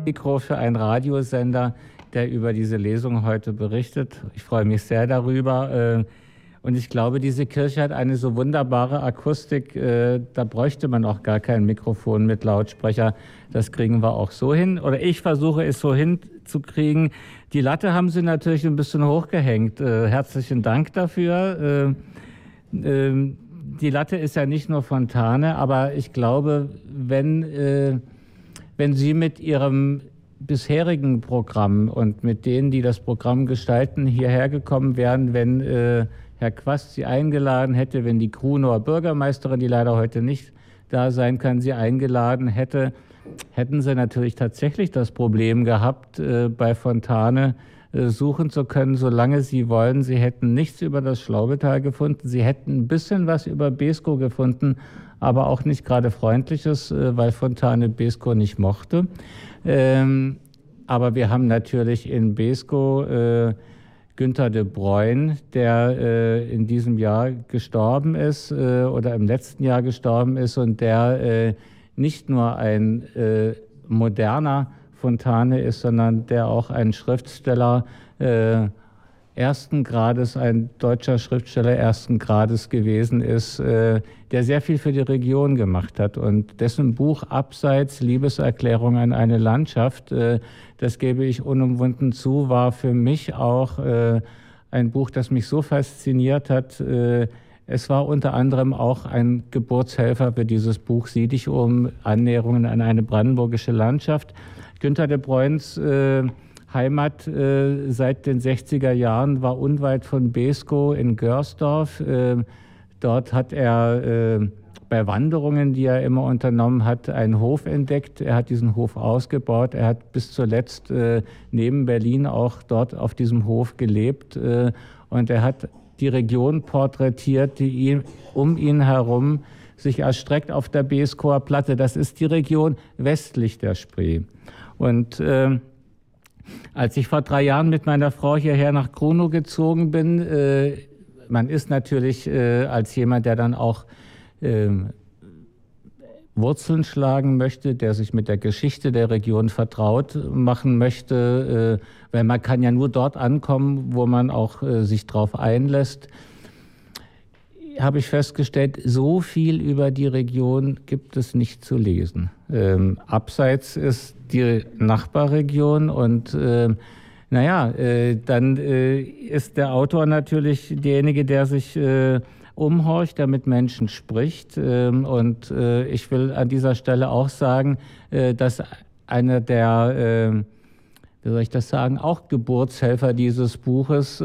Mikro für einen Radiosender, der über diese Lesung heute berichtet. Ich freue mich sehr darüber. Und ich glaube, diese Kirche hat eine so wunderbare Akustik, da bräuchte man auch gar kein Mikrofon mit Lautsprecher. Das kriegen wir auch so hin. Oder ich versuche es so hinzukriegen. Die Latte haben Sie natürlich ein bisschen hochgehängt. Herzlichen Dank dafür. Die Latte ist ja nicht nur Fontane, aber ich glaube, wenn Sie mit Ihrem bisherigen Programm und mit denen, die das Programm gestalten, hierher gekommen wären, wenn Herr Quast Sie eingeladen hätte, wenn die Grunower Bürgermeisterin, die leider heute nicht da sein kann, Sie eingeladen hätte, hätten Sie natürlich tatsächlich das Problem gehabt, bei Fontane suchen zu können, solange Sie wollen. Sie hätten nichts über das Schlaubetal gefunden. Sie hätten ein bisschen was über Beeskow gefunden, aber auch nicht gerade Freundliches, weil Fontane Beeskow nicht mochte. Aber wir haben natürlich in Beeskow Günter de Bruyne, der in diesem Jahr gestorben ist oder im letzten Jahr gestorben ist und der nicht nur ein moderner Fontane ist, sondern der auch ein Schriftsteller ersten Grades, ein deutscher Schriftsteller ersten Grades gewesen ist, der sehr viel für die Region gemacht hat. Und dessen Buch Abseits, Liebeserklärung an eine Landschaft, das gebe ich unumwunden zu, war für mich auch ein Buch, das mich so fasziniert hat. Es war unter anderem auch ein Geburtshelfer für dieses Buch Sieh dich um, Annäherungen an eine brandenburgische Landschaft. Günter de Bruynes Heimat seit den 60er Jahren war unweit von Beeskow in Görsdorf. Dort hat er bei Wanderungen, die er immer unternommen hat, einen Hof entdeckt. Er hat diesen Hof ausgebaut. Er hat bis zuletzt neben Berlin auch dort auf diesem Hof gelebt. Und er hat die Region porträtiert, die um ihn herum sich erstreckt auf der Beeskower Platte. Das ist die Region westlich der Spree. Und als ich vor 3 Jahren mit meiner Frau hierher nach Grunow gezogen bin, man ist natürlich als jemand, der dann auch Wurzeln schlagen möchte, der sich mit der Geschichte der Region vertraut machen möchte, weil man kann ja nur dort ankommen, wo man auch sich drauf einlässt, habe ich festgestellt, so viel über die Region gibt es nicht zu lesen. Abseits ist die Nachbarregion und dann ist der Autor natürlich derjenige, der sich umhorcht, der mit Menschen spricht. Und ich will an dieser Stelle auch sagen, dass einer der, wie soll ich das sagen, auch Geburtshelfer dieses Buches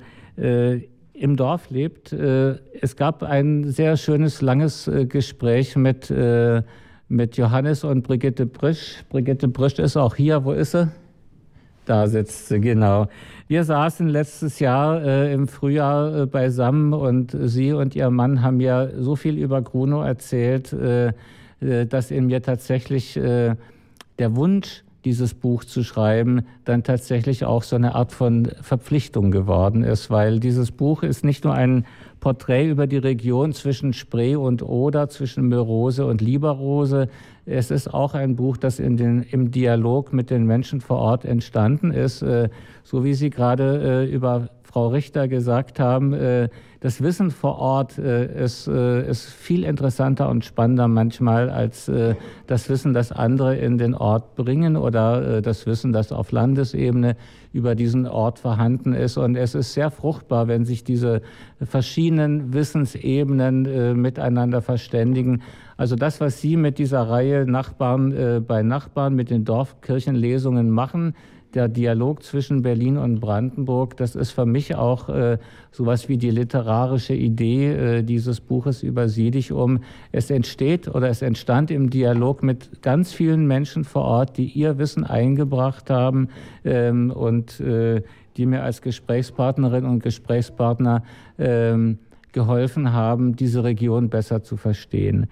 im Dorf lebt. Es gab ein sehr schönes, langes Gespräch mit Johannes und Brigitte Brisch. Brigitte Brisch ist auch hier. Wo ist sie? Da sitzt sie, genau. Wir saßen letztes Jahr im Frühjahr beisammen und sie und ihr Mann haben ja so viel über Grunow erzählt, dass in mir tatsächlich der Wunsch, dieses Buch zu schreiben, dann tatsächlich auch so eine Art von Verpflichtung geworden ist, weil dieses Buch ist nicht nur ein Porträt über die Region zwischen Spree und Oder, zwischen Mörose und Lieberrose. Es ist auch ein Buch, das im Dialog mit den Menschen vor Ort entstanden ist, so wie Sie gerade über Frau Richter gesagt haben. Das Wissen vor Ort ist viel interessanter und spannender manchmal als das Wissen, das andere in den Ort bringen oder das Wissen, das auf Landesebene über diesen Ort vorhanden ist. Und es ist sehr fruchtbar, wenn sich diese verschiedenen Wissensebenen miteinander verständigen. Also das, was Sie mit dieser Reihe Nachbarn bei Nachbarn mit den Dorfkirchenlesungen machen, der Dialog zwischen Berlin und Brandenburg, das ist für mich auch sowas wie die literarische Idee dieses Buches über Sieh dich um. Es entstand im Dialog mit ganz vielen Menschen vor Ort, die ihr Wissen eingebracht haben und die mir als Gesprächspartnerin und Gesprächspartner geholfen haben, diese Region besser zu verstehen.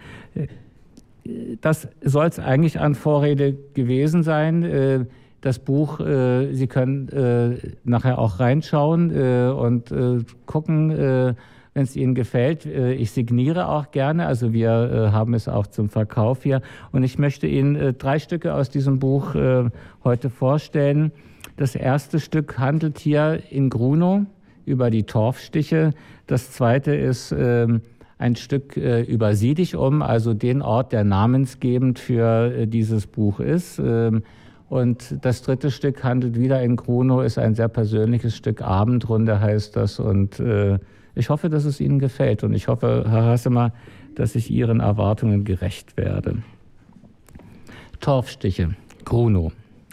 Das soll es eigentlich an Vorrede gewesen sein. Das Buch, Sie können nachher auch reinschauen und gucken, wenn es Ihnen gefällt. Ich signiere auch gerne, also wir haben es auch zum Verkauf hier. Und ich möchte Ihnen 3 Stücke aus diesem Buch heute vorstellen. Das erste Stück handelt hier in Grunow über die Torfstiche. Das zweite ist ein Stück über Siedichum, also den Ort, der namensgebend für dieses Buch ist. Und das dritte Stück handelt wieder in Grunow, ist ein sehr persönliches Stück, Abendrunde heißt das. Und ich hoffe, dass es Ihnen gefällt. Und ich hoffe, Herr Hassemer, dass ich Ihren Erwartungen gerecht werde. Torfstiche, Grunow.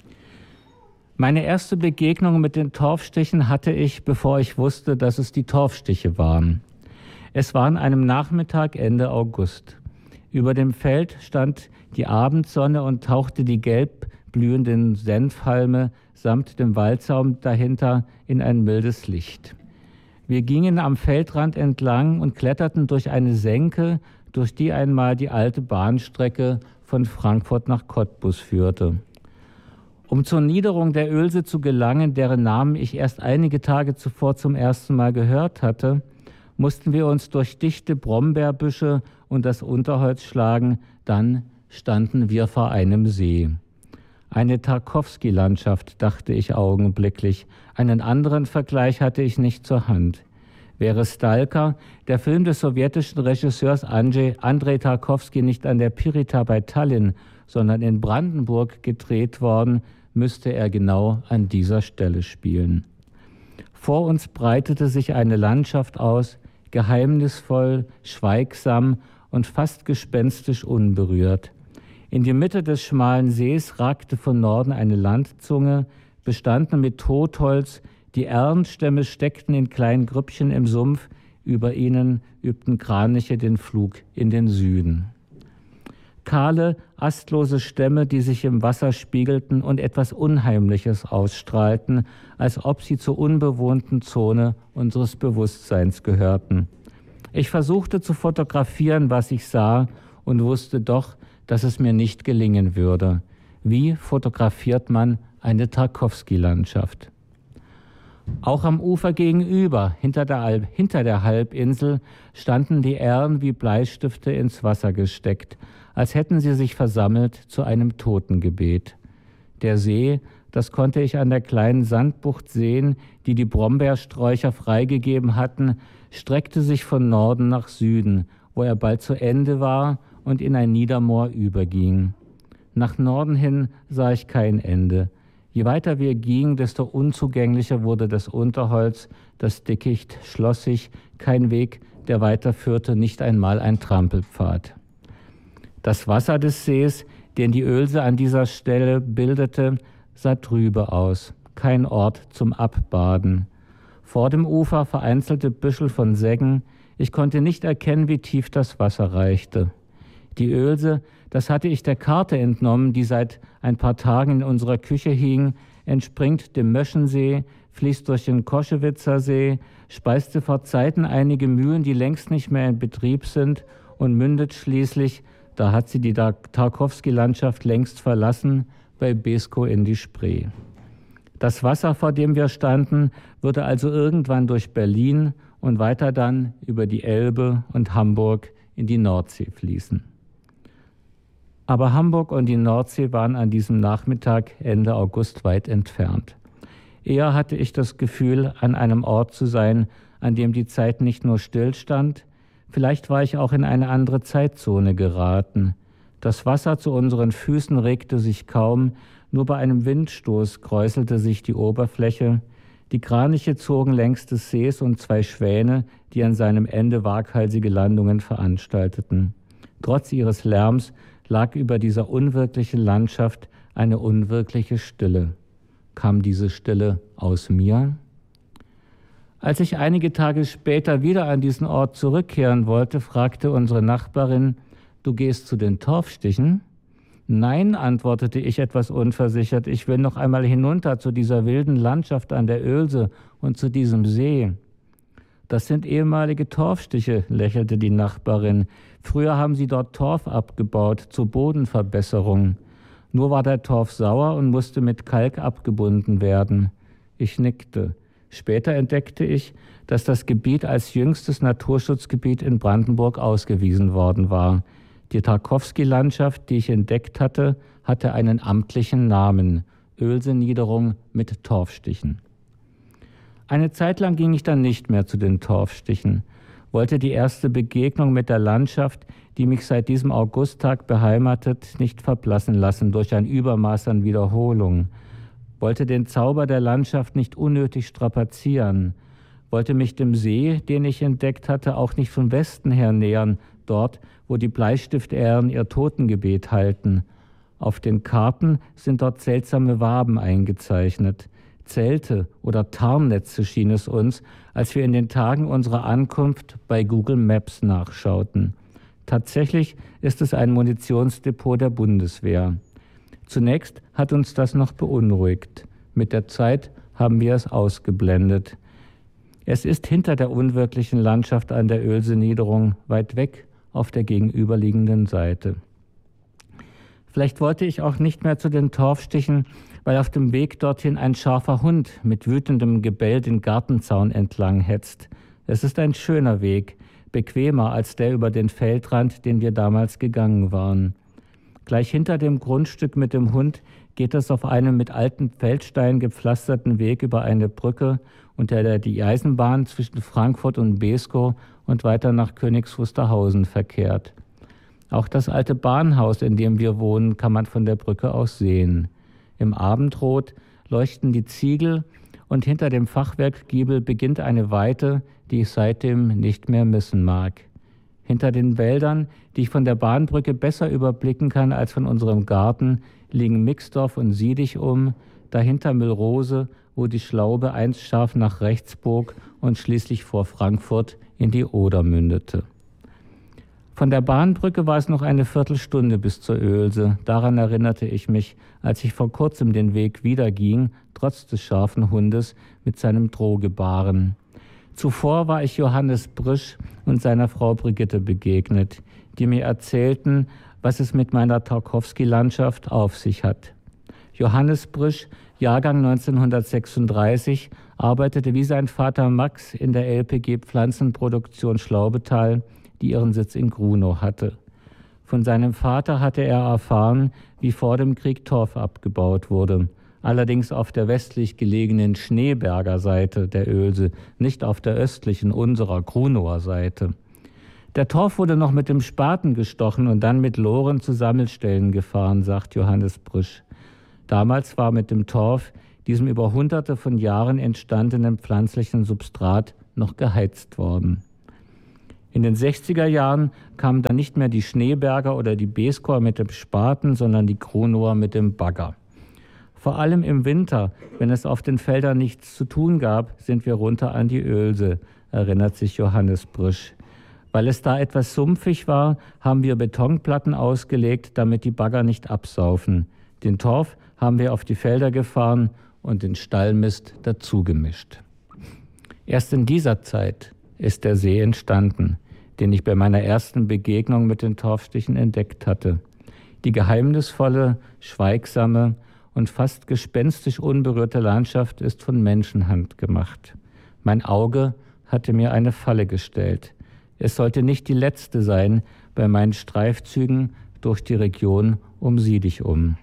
Meine erste Begegnung mit den Torfstichen hatte ich, bevor ich wusste, dass es die Torfstiche waren. Es war an einem Nachmittag Ende August. Über dem Feld stand die Abendsonne und tauchte die gelb blühenden Senfhalme samt dem Waldsaum dahinter in ein mildes Licht. Wir gingen am Feldrand entlang und kletterten durch eine Senke, durch die einmal die alte Bahnstrecke von Frankfurt nach Cottbus führte. Um zur Niederung der Oelse zu gelangen, deren Namen ich erst einige Tage zuvor zum ersten Mal gehört hatte, mussten wir uns durch dichte Brombeerbüsche und das Unterholz schlagen, dann standen wir vor einem See. Eine Tarkowski-Landschaft, dachte ich augenblicklich. Einen anderen Vergleich hatte ich nicht zur Hand. Wäre Stalker, der Film des sowjetischen Regisseurs Andrei Tarkowski, nicht an der Pirita bei Tallinn, sondern in Brandenburg gedreht worden, müsste er genau an dieser Stelle spielen. Vor uns breitete sich eine Landschaft aus, geheimnisvoll, schweigsam und fast gespenstisch unberührt. In die Mitte des schmalen Sees ragte von Norden eine Landzunge, bestanden mit Totholz, die Erlenstämme steckten in kleinen Grüppchen im Sumpf, über ihnen übten Kraniche den Flug in den Süden. Kahle, astlose Stämme, die sich im Wasser spiegelten und etwas Unheimliches ausstrahlten, als ob sie zur unbewohnten Zone unseres Bewusstseins gehörten. Ich versuchte zu fotografieren, was ich sah, und wusste doch, dass es mir nicht gelingen würde. Wie fotografiert man eine Tarkowski-Landschaft? Auch am Ufer gegenüber, hinter der Halbinsel, standen die Ähren wie Bleistifte ins Wasser gesteckt, als hätten sie sich versammelt zu einem Totengebet. Der See, das konnte ich an der kleinen Sandbucht sehen, die die Brombeersträucher freigegeben hatten, streckte sich von Norden nach Süden, wo er bald zu Ende war und in ein Niedermoor überging. Nach Norden hin sah ich kein Ende. Je weiter wir gingen, desto unzugänglicher wurde das Unterholz, das Dickicht schloss sich, kein Weg, der weiterführte, nicht einmal ein Trampelpfad. Das Wasser des Sees, den die Oelse an dieser Stelle bildete, sah trübe aus, kein Ort zum Abbaden. Vor dem Ufer vereinzelte Büschel von Seggen, ich konnte nicht erkennen, wie tief das Wasser reichte. Die Oelse, das hatte ich der Karte entnommen, die seit ein paar Tagen in unserer Küche hing, entspringt dem Möschensee, fließt durch den Koschewitzer See, speiste vor Zeiten einige Mühlen, die längst nicht mehr in Betrieb sind, und mündet schließlich, da hat sie die Tarkowski-Landschaft längst verlassen, bei Beeskow in die Spree. Das Wasser, vor dem wir standen, würde also irgendwann durch Berlin und weiter dann über die Elbe und Hamburg in die Nordsee fließen. Aber Hamburg und die Nordsee waren an diesem Nachmittag Ende August weit entfernt. Eher hatte ich das Gefühl, an einem Ort zu sein, an dem die Zeit nicht nur stillstand, vielleicht war ich auch in eine andere Zeitzone geraten. Das Wasser zu unseren Füßen regte sich kaum, nur bei einem Windstoß kräuselte sich die Oberfläche. Die Kraniche zogen längs des Sees und 2 Schwäne, die an seinem Ende waghalsige Landungen veranstalteten. Trotz ihres Lärms lag über dieser unwirklichen Landschaft eine unwirkliche Stille. Kam diese Stille aus mir? Als ich einige Tage später wieder an diesen Ort zurückkehren wollte, fragte unsere Nachbarin: Du gehst zu den Torfstichen? Nein, antwortete ich etwas unversichert, ich will noch einmal hinunter zu dieser wilden Landschaft an der Oelse und zu diesem See. Das sind ehemalige Torfstiche, lächelte die Nachbarin. Früher haben sie dort Torf abgebaut zur Bodenverbesserung. Nur war der Torf sauer und musste mit Kalk abgebunden werden. Ich nickte. Später entdeckte ich, dass das Gebiet als jüngstes Naturschutzgebiet in Brandenburg ausgewiesen worden war. Die Tarkowski-Landschaft, die ich entdeckt hatte, hatte einen amtlichen Namen: Oelse-Niederung mit Torfstichen. Eine Zeit lang ging ich dann nicht mehr zu den Torfstichen, wollte die erste Begegnung mit der Landschaft, die mich seit diesem Augusttag beheimatet, nicht verblassen lassen durch ein Übermaß an Wiederholung, wollte den Zauber der Landschaft nicht unnötig strapazieren, wollte mich dem See, den ich entdeckt hatte, auch nicht von Westen her nähern, dort, wo die Bleistiftähren ihr Totengebet halten. Auf den Karten sind dort seltsame Waben eingezeichnet. Zelte oder Tarnnetze schien es uns, als wir in den Tagen unserer Ankunft bei Google Maps nachschauten. Tatsächlich ist es ein Munitionsdepot der Bundeswehr. Zunächst hat uns das noch beunruhigt. Mit der Zeit haben wir es ausgeblendet. Es ist hinter der unwirklichen Landschaft an der Oelse-Niederung, weit weg auf der gegenüberliegenden Seite. Vielleicht wollte ich auch nicht mehr zu den Torfstichen, weil auf dem Weg dorthin ein scharfer Hund mit wütendem Gebell den Gartenzaun entlang hetzt. Es ist ein schöner Weg, bequemer als der über den Feldrand, den wir damals gegangen waren. Gleich hinter dem Grundstück mit dem Hund geht es auf einem mit alten Feldsteinen gepflasterten Weg über eine Brücke, unter der die Eisenbahn zwischen Frankfurt und Beeskow und weiter nach Königs Wusterhausen verkehrt. Auch das alte Bahnhaus, in dem wir wohnen, kann man von der Brücke aus sehen. Im Abendrot leuchten die Ziegel und hinter dem Fachwerkgiebel beginnt eine Weite, die ich seitdem nicht mehr missen mag. Hinter den Wäldern, die ich von der Bahnbrücke besser überblicken kann als von unserem Garten, liegen Mixdorf und Siedig dahinter Müllrose, wo die Schlaube einst scharf nach rechts bog und schließlich vor Frankfurt in die Oder mündete. Von der Bahnbrücke war es noch eine Viertelstunde bis zur Oelse. Daran erinnerte ich mich, als ich vor kurzem den Weg wieder ging, trotz des scharfen Hundes mit seinem Drohgebaren. Zuvor war ich Johannes Brisch und seiner Frau Brigitte begegnet, die mir erzählten, was es mit meiner Tarkowski-Landschaft auf sich hat. Johannes Brisch, Jahrgang 1936, arbeitete wie sein Vater Max in der LPG Pflanzenproduktion Schlaubetal, die ihren Sitz in Grunow hatte. Von seinem Vater hatte er erfahren, wie vor dem Krieg Torf abgebaut wurde. Allerdings auf der westlich gelegenen Schneeberger Seite der Oelse, nicht auf der östlichen, unserer Grunower Seite. Der Torf wurde noch mit dem Spaten gestochen und dann mit Loren zu Sammelstellen gefahren, sagt Johannes Brisch. Damals war mit dem Torf, diesem über Hunderte von Jahren entstandenen pflanzlichen Substrat, noch geheizt worden. In den 60er Jahren kamen dann nicht mehr die Schneeberger oder die Beeskower mit dem Spaten, sondern die Grunower mit dem Bagger. Vor allem im Winter, wenn es auf den Feldern nichts zu tun gab, sind wir runter an die Oelse, erinnert sich Johannes Brisch. Weil es da etwas sumpfig war, haben wir Betonplatten ausgelegt, damit die Bagger nicht absaufen. Den Torf haben wir auf die Felder gefahren und den Stallmist dazugemischt. Erst in dieser Zeit ist der See entstanden, den ich bei meiner ersten Begegnung mit den Torfstichen entdeckt hatte. Die geheimnisvolle, schweigsame und fast gespenstisch unberührte Landschaft ist von Menschenhand gemacht. Mein Auge hatte mir eine Falle gestellt. Es sollte nicht die letzte sein bei meinen Streifzügen durch die Region um Siedig.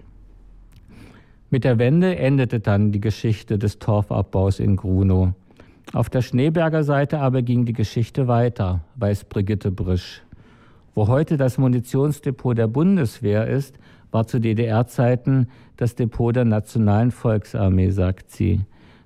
Mit der Wende endete dann die Geschichte des Torfabbaus in Grunow. Auf der Schneeberger Seite aber ging die Geschichte weiter, weiß Brigitte Brisch. Wo heute das Munitionsdepot der Bundeswehr ist, war zu DDR-Zeiten das Depot der Nationalen Volksarmee, sagt sie.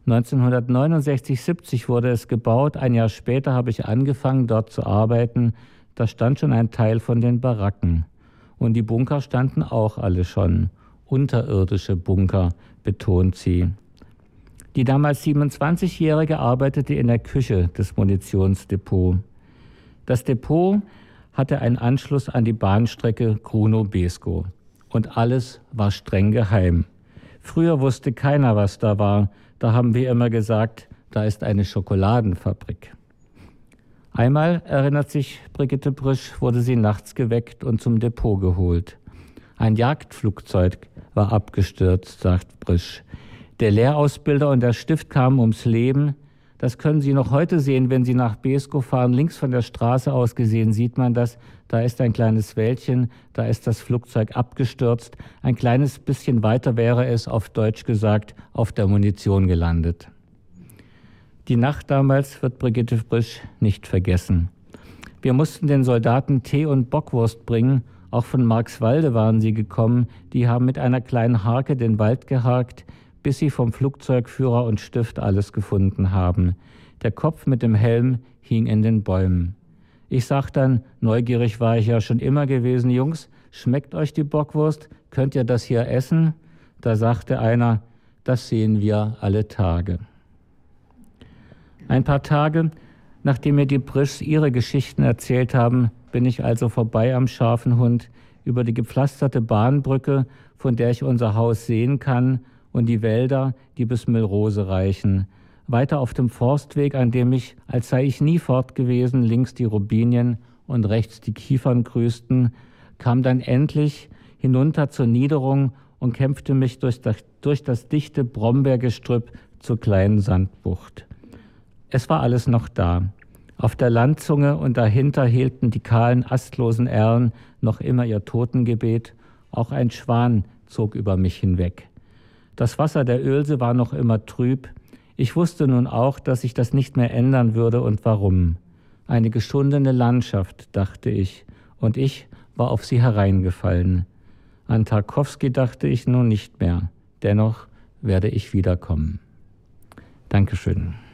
1969/70 wurde es gebaut. Ein Jahr später habe ich angefangen, dort zu arbeiten. Da stand schon ein Teil von den Baracken. Und die Bunker standen auch alle schon. Unterirdische Bunker, betont sie. Die damals 27-Jährige arbeitete in der Küche des Munitionsdepots. Das Depot hatte einen Anschluss an die Bahnstrecke Grunow-Beeskow. Und alles war streng geheim. Früher wusste keiner, was da war. Da haben wir immer gesagt, da ist eine Schokoladenfabrik. Einmal, erinnert sich Brigitte Brisch, wurde sie nachts geweckt und zum Depot geholt. Ein Jagdflugzeug war abgestürzt, sagt Brisch. Der Lehrausbilder und der Stift kamen ums Leben, Das können Sie noch heute sehen, wenn Sie nach Beeskow fahren. Links von der Straße aus gesehen sieht man das. Da ist ein kleines Wäldchen, da ist das Flugzeug abgestürzt. Ein kleines bisschen weiter wäre es, auf Deutsch gesagt, auf der Munition gelandet. Die Nacht damals wird Brigitte Frisch nicht vergessen. Wir mussten den Soldaten Tee und Bockwurst bringen. Auch von Marxwalde waren sie gekommen. Die haben mit einer kleinen Harke den Wald geharkt, bis sie vom Flugzeugführer und Stift alles gefunden haben. Der Kopf mit dem Helm hing in den Bäumen. Ich sag dann, neugierig war ich ja schon immer gewesen, Jungs, schmeckt euch die Bockwurst? Könnt ihr das hier essen? Da sagte einer, das sehen wir alle Tage. Ein paar Tage, nachdem mir die Frischs ihre Geschichten erzählt haben, bin ich also vorbei am Scharfen Hund über die gepflasterte Bahnbrücke, von der ich unser Haus sehen kann, und die Wälder, die bis Millrose reichen. Weiter auf dem Forstweg, an dem ich, als sei ich nie fort gewesen, links die Robinien und rechts die Kiefern grüßten, kam dann endlich hinunter zur Niederung und kämpfte mich durch das dichte Brombeergestrüpp zur kleinen Sandbucht. Es war alles noch da. Auf der Landzunge und dahinter hielten die kahlen, astlosen Erlen noch immer ihr Totengebet. Auch ein Schwan zog über mich hinweg. Das Wasser der Oelse war noch immer trüb. Ich wusste nun auch, dass sich das nicht mehr ändern würde und warum. Eine geschundene Landschaft, dachte ich, und ich war auf sie hereingefallen. An Tarkowski dachte ich nun nicht mehr. Dennoch werde ich wiederkommen. Dankeschön.